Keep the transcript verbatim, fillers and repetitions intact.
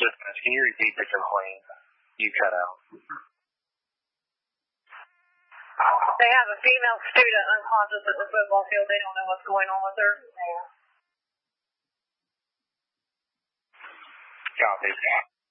Dispatch, can you repeat the complaint? You cut out. They have a female student unconscious at the football field. They don't know what's going on with her. Copy.